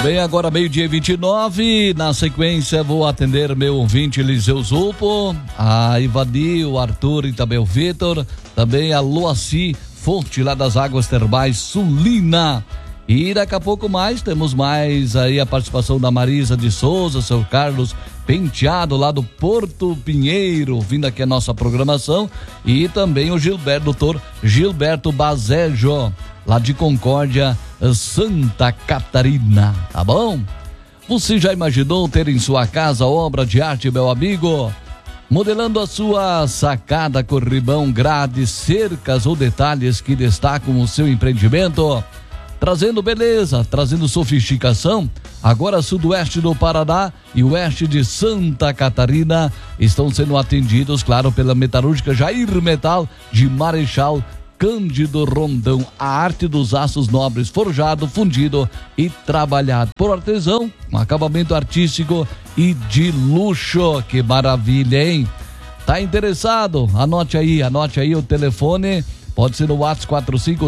Bem, agora meio-dia 29, na sequência vou atender meu ouvinte Eliseu Zupo, a Ivadi, o Arthur e também o Vitor, também a Loaci Fonte lá das Águas Termais Sulina. E daqui a pouco temos mais aí a participação da Marisa de Souza, seu Carlos Penteado lá do Porto Pinheiro, vindo aqui a nossa programação, e também o doutor Gilberto Bazejo, lá de Concórdia, Santa Catarina, tá bom? Você já imaginou ter em sua casa obra de arte, meu amigo? Modelando a sua sacada com ribão, grades, cercas ou detalhes que destacam o seu empreendimento? Trazendo beleza, trazendo sofisticação, agora sudoeste do Paraná e oeste de Santa Catarina estão sendo atendidos, claro, pela metalúrgica Jair Metal de Marechal Cândido Rondão, a arte dos aços nobres, forjado, fundido e trabalhado por artesão, um acabamento artístico e de luxo. Que maravilha, hein? Tá interessado? Anote aí o telefone. Pode ser no WhatsApp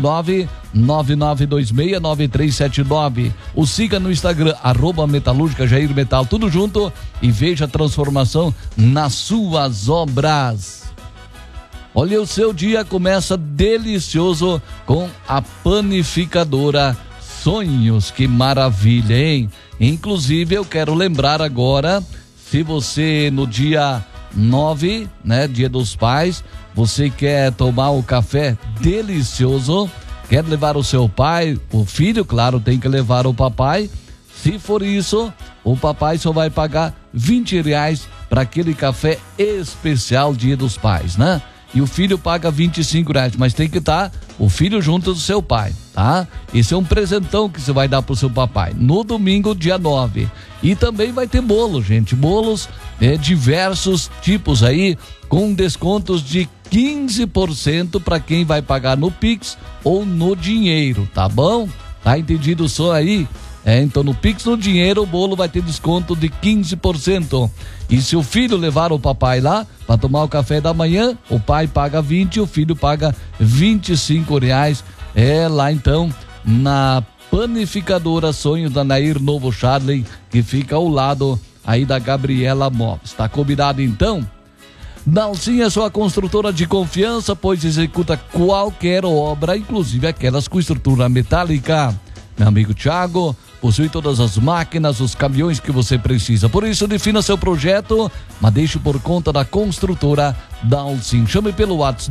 459-9926-9379. O siga no Instagram, @metalúrgica Jair Metal, tudo junto, e veja a transformação nas suas obras. Olha, o seu dia começa delicioso com a panificadora Sonhos. Que maravilha, hein? Inclusive, eu quero lembrar agora, se você no dia 9, né, Dia dos Pais, você quer tomar o café delicioso, quer levar o seu pai, o filho, claro, tem que levar o papai. Se for isso, o papai só vai pagar R$20 para aquele café especial Dia dos Pais, né? E o filho paga R$25, mas tem que estar o filho junto do seu pai, tá? Esse é um presentão que você vai dar pro seu papai no domingo, dia 9. E também vai ter bolo, gente, bolos diversos tipos aí, com descontos de 15% para quem vai pagar no Pix ou no dinheiro, tá bom? Tá entendido só aí? Então no Pix, no dinheiro, o bolo vai ter desconto de 15%. E se o filho levar o papai lá para tomar o café da manhã, o pai paga 20 e o filho paga R$25. É lá então na panificadora Sonhos da Nair Novo Charley, que fica ao lado aí da Gabriela Móveis. Tá combinado então? Dalcinha é sua construtora de confiança, pois executa qualquer obra, inclusive aquelas com estrutura metálica. Meu amigo Thiago possui todas as máquinas, os caminhões que você precisa. Por isso, defina seu projeto, mas deixe por conta da construtora Dalcin. Chame pelo WhatsApp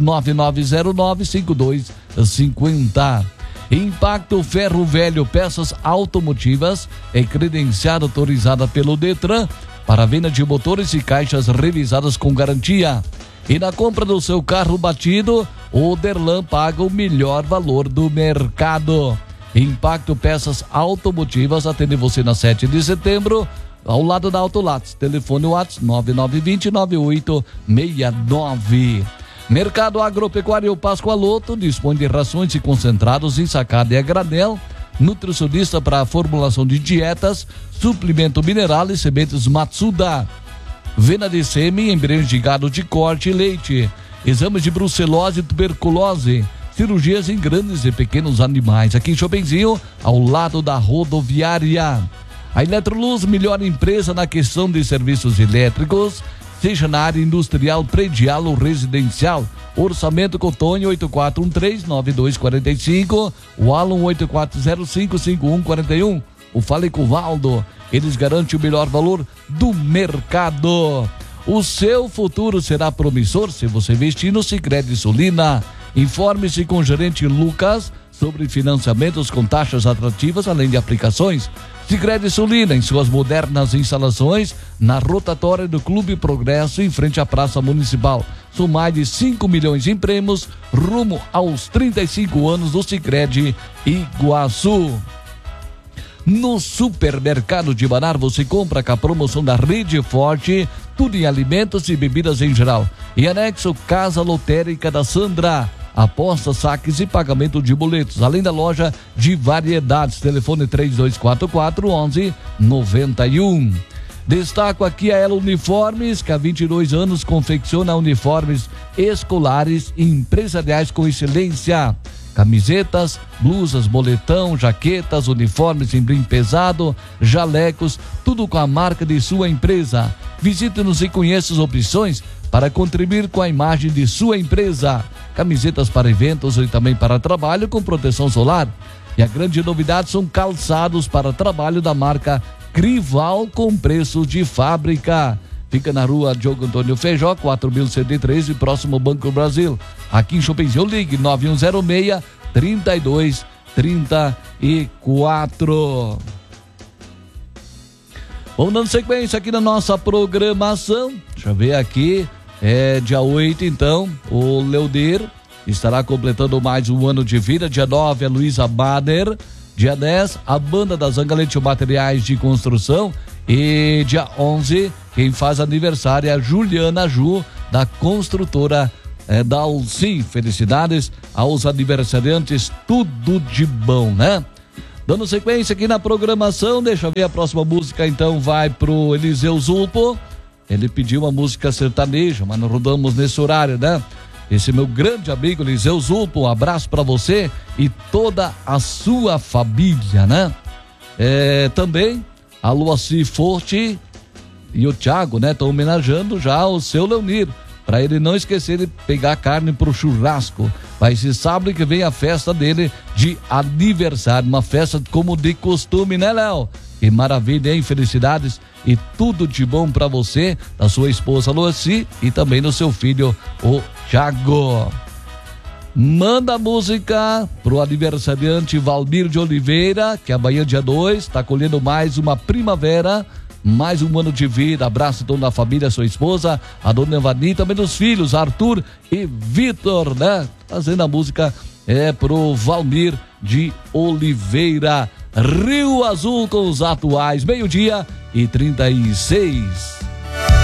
9909-5250. Impacto Ferro Velho, peças automotivas, é credenciada, autorizada pelo Detran para venda de motores e caixas revisadas com garantia. E na compra do seu carro batido, o Derlan paga o melhor valor do mercado. Impacto Peças Automotivas atende você na 7 de setembro, ao lado da Autolates. Telefone WhatsApp 9920-9869. Mercado Agropecuário Pascoaloto dispõe de rações e concentrados ensacada e a granel, nutricionista para a formulação de dietas, suplemento mineral e sementes Matsuda. Venda de sêmen, embriões de gado de corte e leite, exames de brucelose e tuberculose, cirurgias em grandes e pequenos animais. Aqui em Chopinzinho, ao lado da rodoviária. A Eletroluz, melhor empresa na questão de serviços elétricos, seja na área industrial, predial ou residencial. Orçamento com Tonho 8413-9245, o Alan 8405-5141. O Fale com o Valdo, eles garantem o melhor valor do mercado. O seu futuro será promissor se você investir no Sicredi Sulina. Informe-se com o gerente Lucas sobre financiamentos com taxas atrativas, além de aplicações. Sicredi Sulina, em suas modernas instalações, na rotatória do Clube Progresso, em frente à Praça Municipal. São mais de 5 milhões em prêmios, rumo aos 35 anos do Sicredi Iguaçu. No Supermercado de Banar você compra com a promoção da Rede Forte, tudo em alimentos e bebidas em geral. E anexo Casa Lotérica da Sandra, apostas, saques e pagamento de boletos, além da loja de variedades. Telefone 3224-1191. Destaco aqui a Ela Uniformes, que há 22 anos confecciona uniformes escolares e empresariais com excelência. Camisetas, blusas, moletom, jaquetas, uniformes em brim pesado, jalecos, tudo com a marca de sua empresa. Visite-nos e conheça as opções para contribuir com a imagem de sua empresa. Camisetas para eventos e também para trabalho com proteção solar. E a grande novidade são calçados para trabalho da marca Crival com preço de fábrica. Fica na rua Diogo Antônio Feijó, 4013, próximo Banco Brasil. Aqui em Chopinzinho, ligue 9106-3234. Vamos dando sequência aqui na nossa programação. Deixa eu ver aqui. Dia 8, então, o Leodir estará completando mais um ano de vida. Dia 9, a Luísa Bader. Dia 10, a Banda da Zangalete Materiais de Construção. E dia 11, quem faz aniversário é a Juliana Ju, da construtora da Alcim. Felicidades aos aniversariantes, tudo de bom, né? Dando sequência aqui na programação, deixa eu ver a próxima música, então vai pro Eliseu Zulpo. Ele pediu uma música sertaneja, mas não rodamos nesse horário, né? Esse meu grande amigo Eliseu Zulpo, um abraço para você e toda a sua família, né? Também a Luaci Forte e o Thiago, né? Estão homenageando já o seu Leonir, para ele não esquecer de pegar carne pro churrasco. Vai ser sábado que vem a festa dele de aniversário, uma festa como de costume, né, Léo? Que maravilha, hein? Felicidades e tudo de bom para você, da sua esposa Luaci e também do seu filho, o Thiago. Manda a música pro aniversariante Valmir de Oliveira, que amanhã, dia 2, está colhendo mais uma primavera, mais um ano de vida. Abraço então da família, sua esposa, a dona Evani, também dos filhos, Arthur e Vitor, né? Fazendo a música pro Valmir de Oliveira. Rio Azul com os atuais, 12:36.